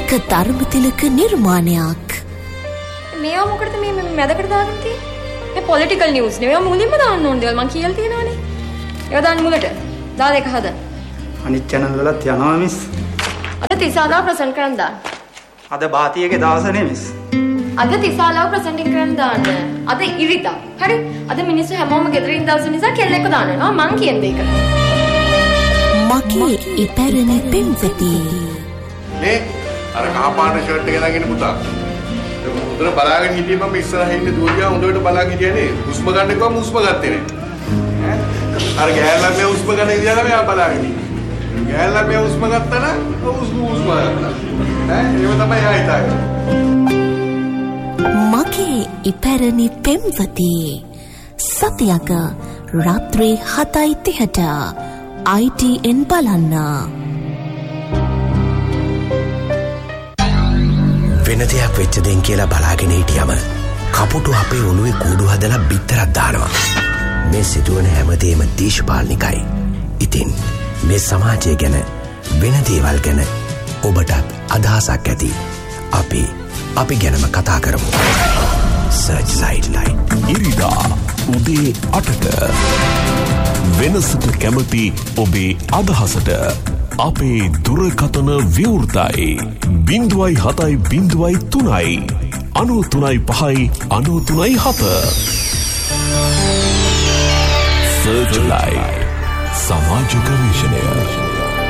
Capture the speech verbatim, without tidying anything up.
එක ධර්මතිලක නිර්මාණයක්. මේවා මොකටද මේ මැදකට දාගෙන තියෙන්නේ? මේ පොලිටිකල් නිවුස් නේ. මේවා මුලින්ම දාන්න ඕන දේවල් මං කියලා තියෙනවානේ. ඒවා දාන්න මුලට. දාලා එක හදන්න. අනිත් channel වලත් යනවා මිස්. අද තිසාලා ප්‍රසන්ට් කරන්න දාන්න. අද බාතියගේ දවසනේ මිස්. අද තිසාලා ප්‍රසන්ටින් කරන්න දාන්න. අද ඉරිදා. හරි? අද මිනිස්සු හැමෝම ගෙදරින් දවස් නිසා කෙල්ලෙක්ව දානවා. මං කියන දේ කරා. මගේ ඉපැරණි පෙම්වති. මේ අර කහපාට ෂර්ට් එක දාගෙන පුතා. උදේ බලාගෙන හිටියේ මම ඉස්සරහින් ඉන්න දුවගියා හොඳට බලාගෙන හිටියේ නේ. හුස්ම ගන්න කිව්වම හුස්ම ගත්තේ නේ. ඈ අර ගෑල්ලා මේ හුස්ම ගන්න ඉඳලා මෙයා බලාගෙන ඉන්නේ. ගෑල්ලා මේ හුස්ම ගත්තා නම් හුස්ම හුස්ම ගත්තා. ඈ ඒව තමයි ආ හිතාගෙන. මගේ ඉපැරණි පෙම්වති. සතියක රාත්‍රී හතයි තිහට I T N බලන්න. වෙන දෙයක් වෙච්ච දෙන් කියලා බලාගෙන හිටියම කපුටු අපේ ඔළුවේ කූඩු හදලා බිත්තරක් දානවා. මේ සිදුවන හැමදේම දේශපාලනිකයි. ඉතින් මේ සමාජය ගැන වෙන දේවල් ගැන ඔබටත් අදහසක් ඇති. අපි අපි ගැනම කතා කරමු. සර්ච්ලයිට් ලයිට් ඉරිදා උදේ අටට වෙනසට කැමති ඔබේ අදහසට අපේ දුරකථන විවෘතයි බිංදුවයි හතයි බිංදුවයි තුනයි අනූ තුනයි පහයි අනූ තුනයි හත. සර්ච්ලයිට් සමාජ ගවේෂණය.